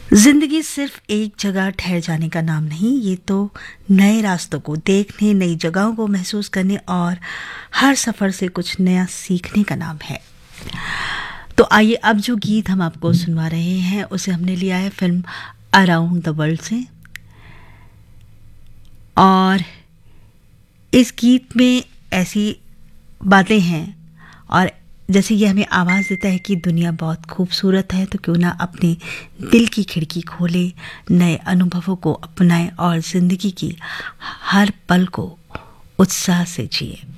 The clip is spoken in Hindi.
जिंदगी सिर्फ एक जगह ठहर जाने का नाम नहीं, ये तो नए रास्तों को देखने, नई जगहों को महसूस करने और हर सफर से कुछ नया सीखने का नाम है। तो आइए, अब जो गीत हम आपको सुनवा रहे हैं उसे हमने लिया है फिल्म अराउंड द वर्ल्ड से। और इस गीत में ऐसी बातें हैं और जैसे ये हमें आवाज़ देता है कि दुनिया बहुत खूबसूरत है, तो क्यों ना अपने दिल की खिड़की खोले, नए अनुभवों को अपनाएं और ज़िंदगी की हर पल को उत्साह से जिए।